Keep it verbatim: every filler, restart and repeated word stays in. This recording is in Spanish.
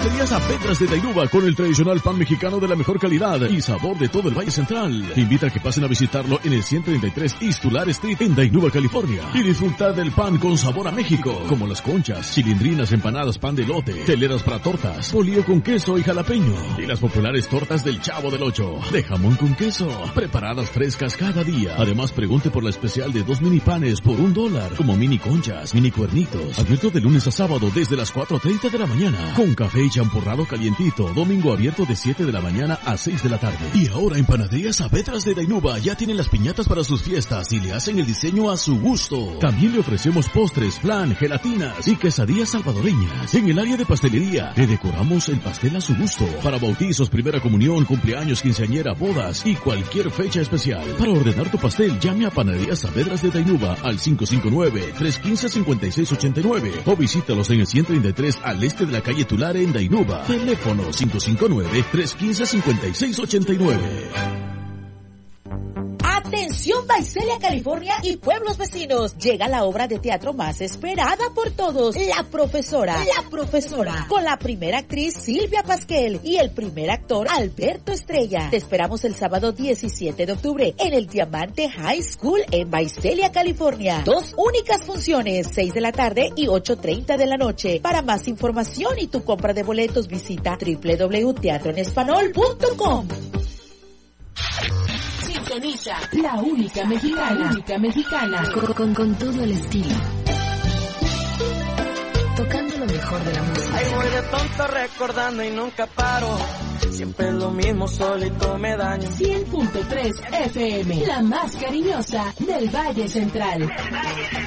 Panadería Saavedras de Dainuba, con el tradicional pan mexicano de la mejor calidad y sabor de todo el Valle Central. Te invita a que pasen a visitarlo en el ciento treinta y tres East Tulare Street en Dainuba, California. Y disfrutar del pan con sabor a México, como las conchas, cilindrinas, empanadas, pan de elote, teleras para tortas, bolillo con queso y jalapeño. Y las populares tortas del Chavo del Ocho, de jamón con queso, preparadas frescas cada día. Además, pregunte por la especial de dos mini panes por un dólar, como mini conchas, mini cuernitos. Abierto de lunes a sábado desde las cuatro treinta de la mañana, con café y champurrado calientito. Domingo abierto de siete de la mañana a seis de la tarde. Y ahora en Panadería Saavedras de Dainuba ya tienen las piñatas para sus fiestas y le hacen el diseño a su gusto. También le ofrecemos postres, flan, gelatinas y quesadillas salvadoreñas. En el área de pastelería le decoramos el pastel a su gusto. Para bautizos, primera comunión, cumpleaños, quinceañera, bodas y cualquier fecha especial. Para ordenar tu pastel, llame a Panadería Saavedras de Dainuba al cinco cinco nueve, tres uno cinco, cinco seis ocho nueve o visítalos en el ciento treinta y tres al este de la calle Tulare en Dainuba. Teléfono cinco cinco nueve, tres uno cinco, cinco seis ocho nueve. Atención Visalia, California y pueblos vecinos. Llega la obra de teatro más esperada por todos, La Profesora. La Profesora. Con la primera actriz Silvia Pasquel y el primer actor Alberto Estrella. Te esperamos el sábado diecisiete de octubre en el Diamante High School en Visalia, California. Dos únicas funciones, seis de la tarde y ocho treinta de la noche. Para más información y tu compra de boletos visita doble u doble u doble u punto teatro en español punto com. Sintoniza la única mexicana, la única mexicana, con, con, con todo el estilo, tocando lo mejor de la música. Ay, voy de tonto recordando y nunca paro, siempre es lo mismo, solito me daño. cien punto tres F M, la más cariñosa del Valle Central.